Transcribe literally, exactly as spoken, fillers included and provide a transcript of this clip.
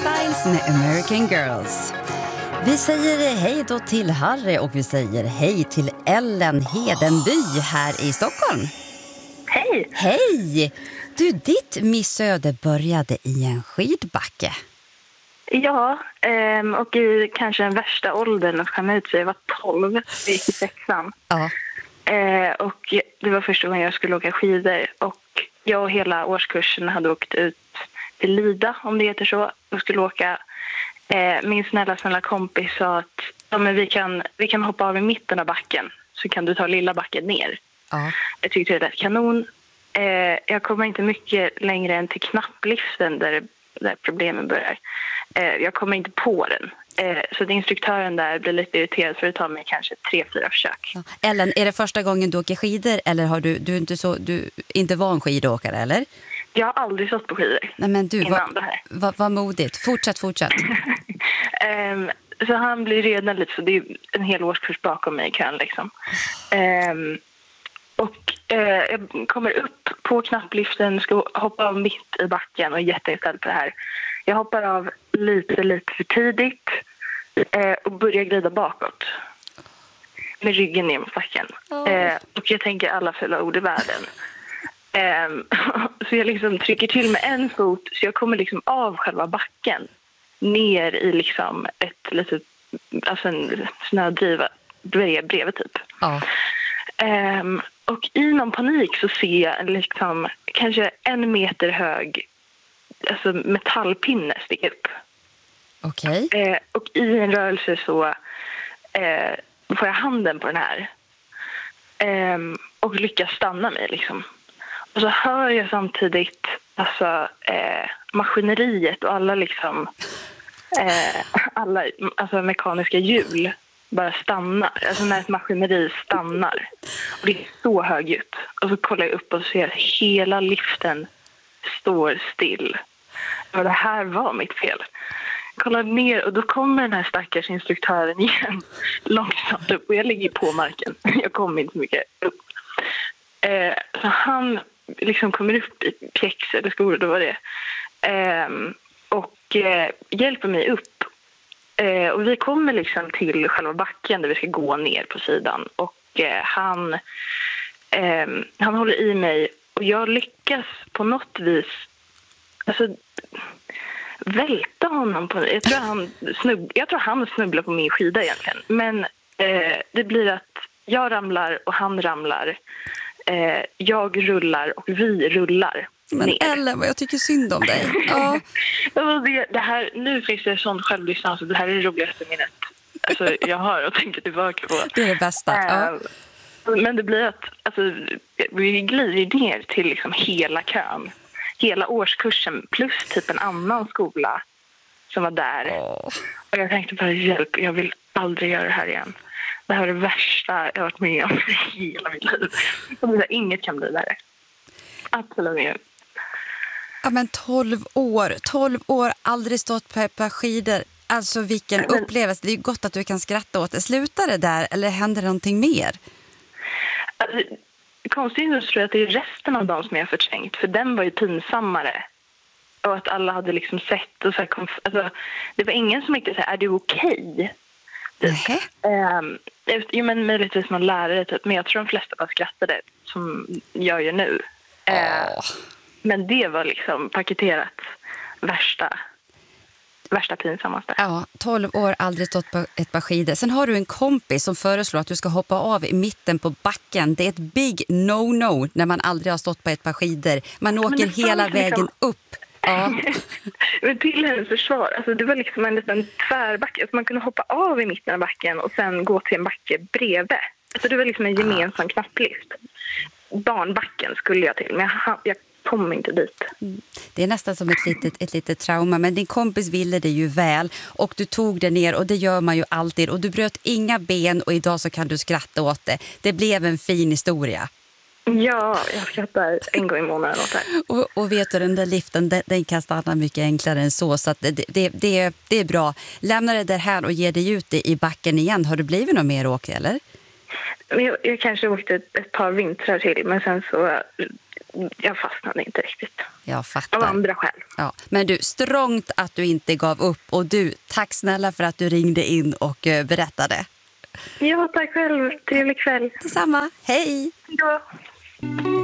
Styles med American Girls. Vi säger hej då till Harry och vi säger hej till Ellen Hedenby här i Stockholm. Hej! Hej! Du, ditt missöde började i en skidbacke. Ja, och i kanske den värsta åldern att skämma ut sig. Jag var tolv, jag gick i sexan. Ja. Och det var första gången jag skulle åka skidor. Och jag och hela årskursen hade åkt ut till Lida, om det heter så, och skulle åka. Min snälla, snälla kompis sa att ja, men vi, kan, vi kan hoppa av i mitten av backen, så kan du ta lilla backen ner. Ja. Jag tyckte det lät kanon. Jag kommer inte mycket längre än till knappliften där, där problemen börjar. Jag kommer inte på den. Så att instruktören där blir lite irriterad för att ta mig kanske tre, fyra försök. Ja. Ellen, är det första gången du åker skidor eller har du, du, inte så, du inte van skidåkare, eller? Jag har aldrig stått på skidor. Nej, men du, innan vad, det här. Vad, vad modigt. Fortsätt, fortsätt. um, så han blir redan lite, så det är en hel årskurs bakom mig i kön liksom. Um, och uh, jag kommer upp på knappliften, ska hoppa av mitt i backen och är jätteinställd på det här. Jag hoppar av lite, lite för tidigt uh, och börjar glida bakåt. Med ryggen ner mot backen. Oh. Uh, och jag tänker alla fulla ord i världen. Um, så jag liksom trycker till med en fot, så jag kommer liksom av själva backen ner i liksom ett litet, alltså en snödriva bredvid typ. Ja. Um, och i någon panik så ser jag liksom kanske en meter hög, alltså metallpinne sticka upp. Okej. Okay. Uh, och i en rörelse så uh, får jag handen på den här um, och lyckas stanna mig liksom. Och så hör jag samtidigt alltså, eh, maskineriet och alla liksom eh, alla alltså, mekaniska hjul bara stannar. Alltså när ett maskineri stannar. Och det är så högljutt. Och så kollar jag upp och ser att hela liften står still. Och det här var mitt fel. Jag kollar ner och då kommer den här stackars instruktören igen. Långsamt upp och jag ligger på marken. Jag kommer inte så mycket upp. Eh, så han liksom kommer upp i pjäx eller skor, då var det. Eh, och eh, hjälper mig upp. Eh, och vi kommer liksom till själva backen där vi ska gå ner på sidan. Och eh, han, eh, han håller i mig och jag lyckas på något vis alltså, välta honom. På, jag, tror han snubb, jag tror han snubblar på min skida egentligen. Men eh, det blir att jag ramlar och han ramlar. Eh, jag rullar och vi rullar men ner. Ellen, vad jag tycker synd om dig. Ja. det, det här, nu finns det sån självdistans och det här är det roligaste minnet alltså, jag har och tänker tillbaka på. Det är det bästa. Eh, ja. Men det blir att alltså, vi glider ner till liksom hela kön. Hela årskursen plus typ en annan skola som var där. Oh. Och jag tänkte bara, hjälp, jag vill aldrig göra det här igen. Det här är det värsta jag varit med om i hela mitt liv. Inget kan bli värre. Absolut inte. Ja, men tolv år. tolv år, aldrig stått på ett par skidor. Alltså vilken men, upplevelse. Det är ju gott att du kan skratta åt det. Slutar det där eller händer det någonting mer? Alltså, konstigt nog tror jag att det är resten av dem som jag har förträngt. För den var ju pinsammare. Och att alla hade liksom sett. Och så här, alltså, det var ingen som inte sa, är du okej? Okay? Um, jo, men möjligtvis någon lärare typ. Men jag tror de flesta bara skrattade som jag gör nu. Oh. Uh, men det var liksom paketerat värsta värsta pinsammaste. Ja, tolv år, aldrig stått på ett par skidor. Sen har du en kompis som föreslår att du ska hoppa av i mitten på backen. Det är ett big no-no när man aldrig har stått på ett par skidor. Man åker hela vägen liksom upp. Ja. Men till hennes försvar, alltså det var liksom en liten tvärbacke. Alltså man kunde hoppa av i mitten av backen och sen gå till en backe bredvid. Alltså det var liksom en gemensam knapplift. Barnbacken skulle jag till, men jag, jag kom inte dit. Mm. Det är nästan som ett litet, ett litet trauma, men din kompis ville det ju väl och du tog det ner och det gör man ju alltid. Och du bröt inga ben och idag så kan du skratta åt det. Det blev en fin historia. Ja, jag skrattar en gång i månaden åt det. Och, och vet du, den där liften, den, den kan stanna mycket enklare än så. Så att det, det, det, det är bra. Lämna det där här och ge dig ut i backen igen. Har du blivit något mer åkt, eller? Jag, jag kanske åkte ett, ett par vintrar till, men sen så jag fastnade inte riktigt. Jag fattar. Av andra skäl. Ja. Men du, strångt att du inte gav upp. Och du, tack snälla för att du ringde in och uh, berättade. Ja, tack själv. Trevlig kväll. Detsamma. Hej! Då.